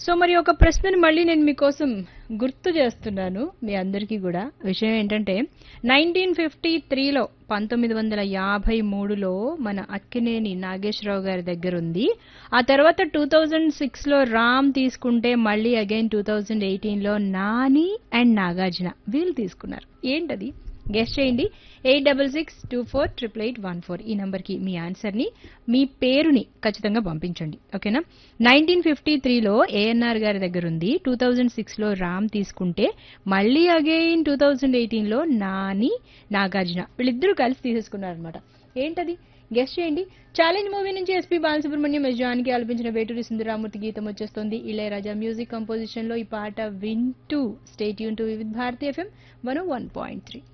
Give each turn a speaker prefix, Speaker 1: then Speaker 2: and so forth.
Speaker 1: So మరి ఒక ప్రశ్నని మళ్ళీ నేను మీకోసం గుర్తు చేస్తున్నాను మీ అందరికీ కూడా. విషయం ఏంటంటే 1953లో 1953లో మన అక్కినేని నాగేశ్వరరావు గారి దగ్గర ఉంది. ఆ తర్వాత 2006లో రామ్ తీసుకుంటే మళ్ళీ అగైన్ 2018లో నాని అండ్ నాగార్జున వీళ్ళు తీసుకున్నారు. ఏంటది గెస్ చేయండి. 8662488814 ఈ నంబర్కి మీ ఆన్సర్ని, మీ పేరుని ఖచ్చితంగా పంపించండి. ఓకేనా. 1953లో ఏఎన్ఆర్ గారి దగ్గర ఉంది, 2006లో రామ్ తీసుకుంటే మళ్ళీ అగైన్ 2018లో నాని నాగార్జున వీళ్ళిద్దరూ కలిసి తీసేసుకున్నారనమాట. ఏంటది గెస్ చేయండి. ఛాలెంజ్ మూవీ నుంచి ఎస్పీ బాలసుబ్రహ్మణ్యం ఎస్ జానకి ఆలపించిన వేటూరి సుందరరామూర్తి గీతం వచ్చేస్తుంది. ఇళయరాజా మ్యూజిక్ కంపోజిషన్ లో ఈ పాట వింటూ stay tune to Vividh Bharati FM 101.3.